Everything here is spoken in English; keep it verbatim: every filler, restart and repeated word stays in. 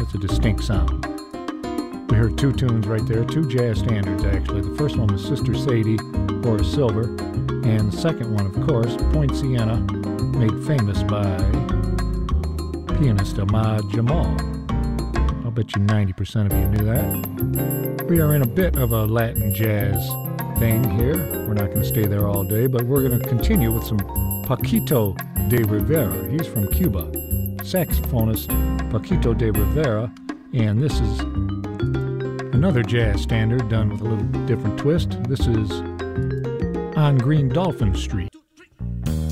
it's a distinct sound. We heard two tunes right there, two jazz standards actually. The first one was Sister Sadie, Horace Silver, and the second one, of course, Point Siena, made famous by pianist Ahmad Jamal. I'll bet you ninety percent of you knew that. We are in a bit of a Latin jazz thing here. We're not going to stay there all day, but we're going to continue with some Paquito de Rivera. He's from Cuba. Saxophonist Paquito de Rivera, and this is another jazz standard done with a little different twist. This is On Green Dolphin Street.